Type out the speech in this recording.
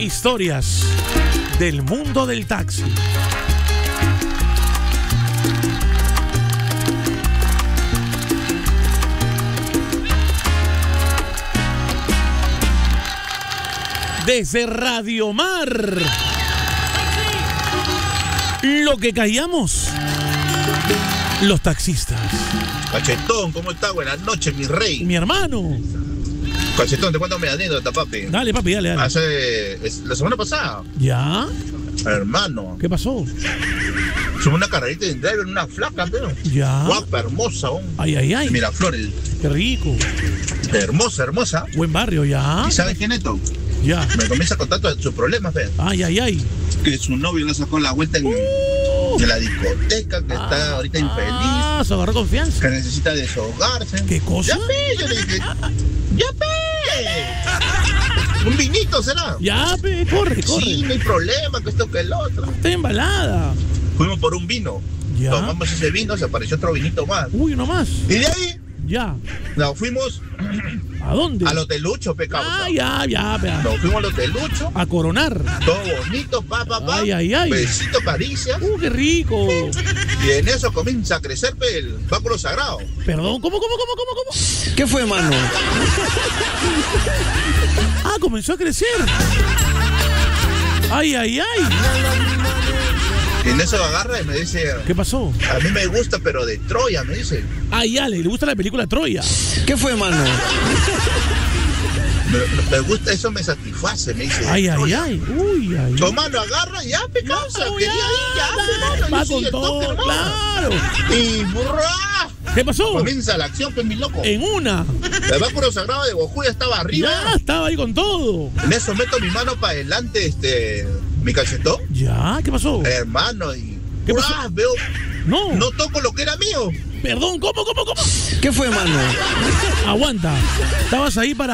Historias del mundo del taxi. Desde Radio Mar, lo que callamos los taxistas. Cachetón, ¿cómo está? Buenas noches, mi rey. Mi hermano. Cachetón, te cuento mi anécdota, papi. Dale, papi, dale. La semana pasada. ¿Ya? Hermano. ¿Qué pasó? Subí una carrerita de driver, una flaca, pero. Ya. Guapa, hermosa, aún. Ay, ay, ay. Miraflores. Qué rico. Hermosa, hermosa. Buen barrio, ya. ¿Y sabes quién es, Tom? Ya. Me comienza a contar todos sus problemas, ve. Ay, ay, ay. Que su novio le sacó la vuelta en la discoteca, que está ahorita infeliz. Ah, se agarró confianza. Que necesita deshogarse. ¿Qué cosa? Ya, pe, yo le dije. Ya, pe. Un vinito será. Ya, pe, corre. Sí, no hay problema, que esto que el otro. Está embalada. Fuimos por un vino. Ya. Tomamos ese vino, se apareció otro vinito más. Uy, uno más. Y de ahí Ya. nos fuimos ¿A dónde? al Hotelucho, pecado. Ah, ya, pe. Nos fuimos al Hotelucho, A coronar. todo bonito, pa. Ay, ay, ay. Besito, caricias. Qué rico. Y en eso comienza a crecer el báculo sagrado. Perdón, ¿cómo? ¿Qué fue, mano? Ah, comenzó a crecer. Ay, ay, ay. Y en eso agarra y me dice, ¿Qué pasó? a mí me gusta, pero de Troya, me dice. Ay, ya, le gusta la película Troya. ¿Qué fue, mano? Me gusta, eso me satisface, me dice. Ay, ay, Troya. ay. Uy, ay. Tu mano agarra, ya, pecado. No, Quería ir, ya, hermano. va Yo con sí, el todo, toque, hermano. claro. Y burra. ¿Qué pasó? Comienza la acción, pues, mi loco. En una. El báculo sagrado de Goku ya estaba arriba. Ya, estaba ahí con todo. En eso meto mi mano para adelante, mi cachetón. Ya, ¿qué pasó? Hermano, y ¿Qué pasó? veo, No. no toco lo que era mío. Perdón, ¿cómo? ¿Qué fue, mano? Aguanta. Estabas ahí para